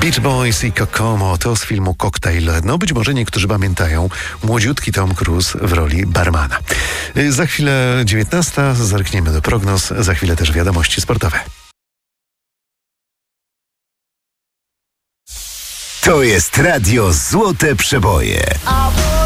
Beach Boys i Kokomo to z filmu Cocktail. No być może niektórzy pamiętają młodziutki Tom Cruise w roli barmana. Za chwilę 19, zerkniemy do prognoz, za chwilę też wiadomości sportowe. To jest Radio Złote Przeboje.